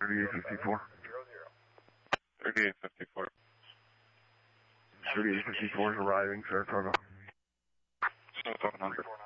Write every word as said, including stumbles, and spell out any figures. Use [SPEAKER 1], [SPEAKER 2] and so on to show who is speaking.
[SPEAKER 1] thirty-eight fifty-four.
[SPEAKER 2] thirty-eight fifty-four.
[SPEAKER 1] thirty-eight fifty-four is arriving, Saratoga.
[SPEAKER 2] seven hundred.